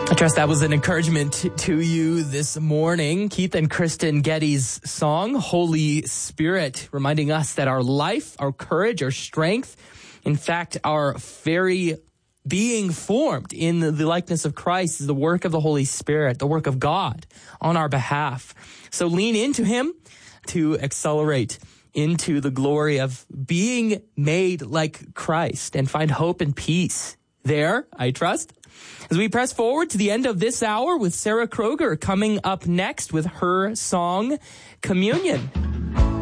I trust that was an encouragement to you this morning. Keith and Kristen Getty's song, Holy Spirit, reminding us that our life, our courage, our strength, in fact, our very being formed in the likeness of Christ is the work of the Holy Spirit, the work of God on our behalf. So lean into him to accelerate into the glory of being made like Christ and find hope and peace there, I trust. As we press forward to the end of this hour with Sarah Kroger coming up next with her song, Communion.